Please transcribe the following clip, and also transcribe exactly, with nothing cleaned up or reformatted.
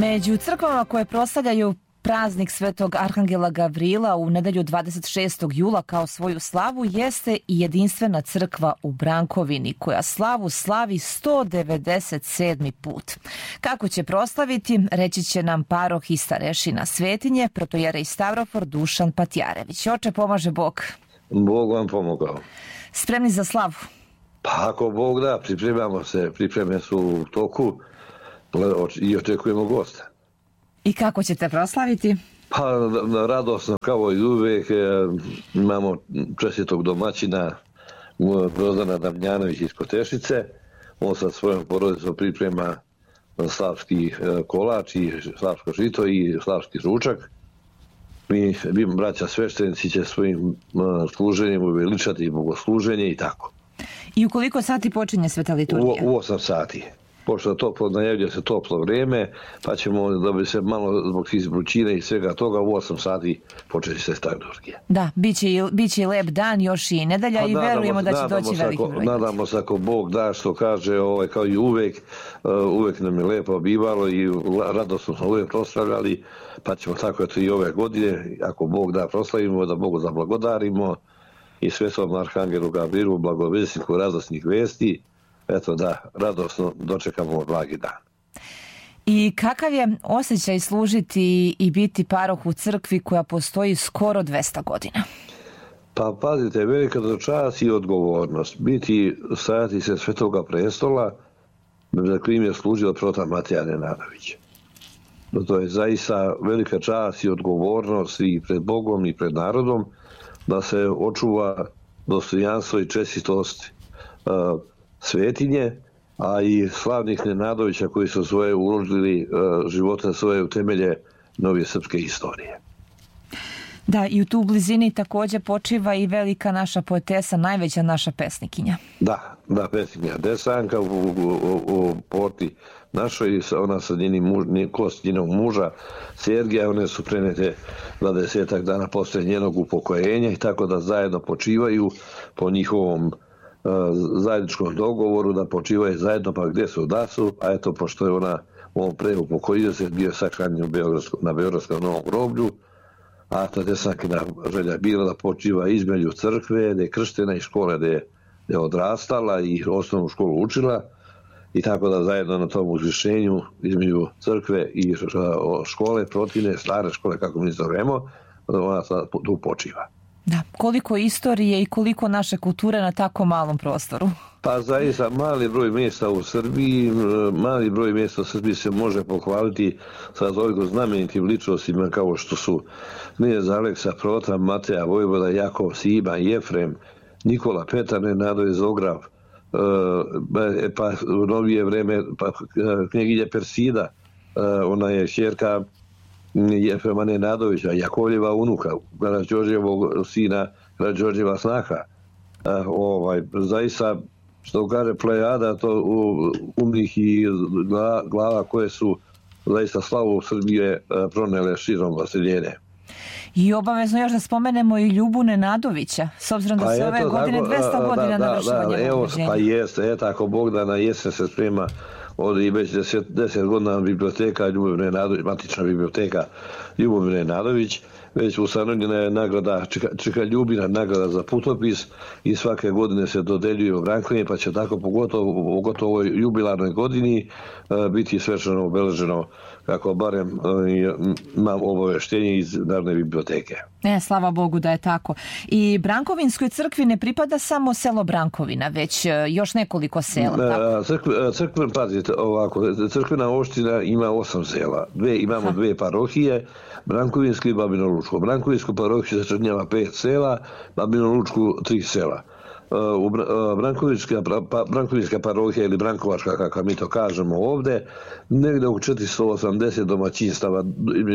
Među crkvama koje proslavljaju praznik Svetog Arhangela Gavrila u nedelju dvadeset šestog jula kao svoju slavu jeste i jedinstvena crkva u Brankovini, koja slavu slavi sto devedeset sedmi put. Kako će proslaviti, reći će nam paroh i starešina Svetinje, protojerej Stavrofor Dušan Patjarević. Oče, pomaže Bog. Bog vam pomogao. Spremni za slavu? Pa ako Bog da, pripremamo se, pripreme su u toku i očekujemo gosta. I kako ćete proslaviti? Pa radosno kao i uvijek, imamo čestitog domaćina Grozdana Damjanović iz Kotešice. On sa svojom porodicom priprema slavski kolač i slavsko žito i slavski ručak. Mi, mi braća sveštenici će svojim služenjem uveličati bogosluženje i tako. I u koliko sati počinje sveta liturgija? U, u osam sati. Pošto to najavljuje se toplo vrijeme, pa ćemo da bi se malo zbog izvrućine i svega toga u osam sati početi sveta liturgija. Da, bit će i, bit će i lep dan, još i nedelja pa i verujemo da će doći veliki broj. Nadamo se ako Bog da, što kaže, ovaj, kao i uvijek, uh, uvijek nam je lepo bivalo i radosno smo uvijek proslavljali, pa ćemo tako eto i ove godine, ako Bog da, proslavimo, da Bogu zablagodarimo i Svetom Arhangelu Gavrilu, blagovjesniku radosnih vesti. Eto da, radosno dočekamo blagi dan. I kakav je osjećaj služiti i biti paroh u crkvi koja postoji skoro dvesta godina? Pa pazite, velika čast i odgovornost. Biti, stajati se Svetoga prestola, za kojim je služio protan Matija Nenadović. To je zaista velika čast i odgovornost i pred Bogom i pred narodom da se očuva dostojanstvo i čestitost uh, Svetinje, a i slavnih Nenadovića koji su svoje uložili uh, života svoje u temelje novije srpske istorije. Da, i u tu blizini također počiva i velika naša poetesa, najveća naša pesnikinja. Da, da, pesnikinja Desanka u, u, u, u porti našoj, ona sa njenim muž, kost njenog muža Sergija, one su prenete dvadesetak dana posle njenog upokojenja i tako da zajedno počivaju po njihovom zajedničkom dogovoru da počivaju zajedno, pa gdje su da su, a eto pošto je ona u ovom pre upokojio se, bio sahranjen na Beogradskom Novom groblju, a ta Desankina želja bila da počiva između crkve, da je krštena i škole da je, da je odrastala i osnovnu školu učila i tako da zajedno na tom uzvišenju između crkve i škole, protivne, stare škole, kako mi zovemo, ona tu počiva. Da, koliko istorije i koliko naše kulture na tako malom prostoru. Pa zaista mali broj mjesta u Srbiji, mali broj mjesta u Srbiji se može pohvaliti sa toliko znamenitim ličnostima kao što su Knez Aleksa, Protan Mateja, Vojvoda Jakov, Siba, Jefrem, Nikola Petar Nenadović Zograf, pa u novije vreme pa knjeginja Persida, ona je ćerka Jefrema Nenadovića, Jakovljeva unuka, Karađorđevog sina, Karađorđeva snaha. Uh, ovaj, zaista, što kaže plejada, to umnih i glava koje su zaista slavu Srbije pronele širom vaseljene. I obavezno još da spomenemo i Ljubu Nenadovića, s obzirom da pa se ove godine tako, dvesta godina navršava njegovog rođenja. Pa jeste, eto, ako Bog da na jesen se sprema od i već deset, deset godina biblioteka Ljubomir Nenadović, matična biblioteka Ljubomir Nenadović, već ustanovljena je nagrada, čeka, čeka Ljubina nagrada za putopis i svake godine se dodeljuje u Brankovini, pa će tako pogotovo, pogotovo u ovoj jubilarnoj godini biti svečano obeleženo, kako barem imam obaveštenje iz Narodne biblioteke. Ne, slava Bogu da je tako. I Brankovinskoj crkvi ne pripada samo selo Brankovina, već još nekoliko sela, tako? Crkve, crkve, pazite, ovako, crkvena opština ima osam sela. Dve, imamo ha. dve parohije, Brankovinsku i Babino-Lučku. Brankovinsku parohiju sačinjava pet sela, Babino-Lučku tri sela. U Brankovička, pa, Brankovička parohija ili Brankovačka, kako mi to kažemo ovdje, negdje oko četiristo osamdeset domaćinstava